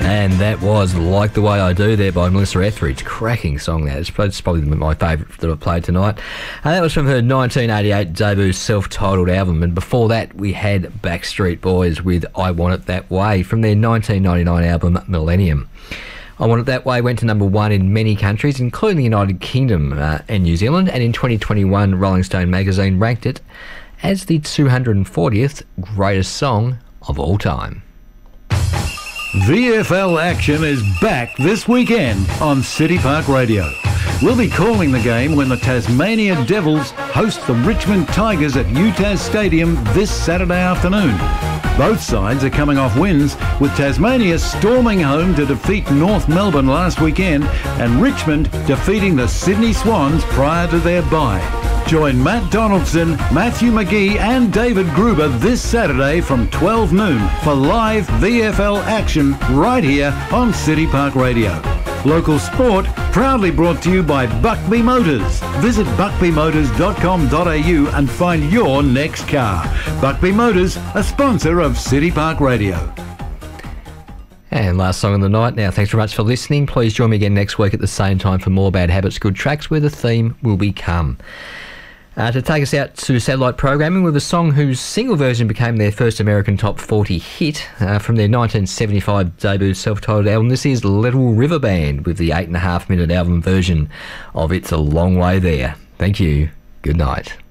And that was Like the Way I Do there by Melissa Etheridge. Cracking song that. It's probably my favourite that I've played tonight. And that was from her 1988 debut self-titled album. And before that, we had Backstreet Boys with I Want It That Way from their 1999 album Millennium. I Want It That Way went to number 1 in many countries, including the United Kingdom and New Zealand. And in 2021, Rolling Stone magazine ranked it as the 240th greatest song of all time. VFL action is back this weekend on City Park Radio. We'll be calling the game when the Tasmania Devils host the Richmond Tigers at UTAS Stadium this Saturday afternoon. Both sides are coming off wins, with Tasmania storming home to defeat North Melbourne last weekend and Richmond defeating the Sydney Swans prior to their bye. Join Matt Donaldson, Matthew McGee and David Gruber this Saturday from 12 noon for live VFL action right here on City Park Radio. Local sport proudly brought to you by Buckby Motors. Visit buckbymotors.com.au and find your next car. Buckby Motors, a sponsor of City Park Radio. And last song of the night. Now, thanks very much for listening. Please join me again next week at the same time for more Bad Habits, Good Tracks, where the theme will be Come. To take us out to satellite programming with a song whose single version became their first American top 40 hit from their 1975 debut self-titled album. This is Little River Band with the 8.5-minute album version of It's a Long Way There. Thank you. Good night.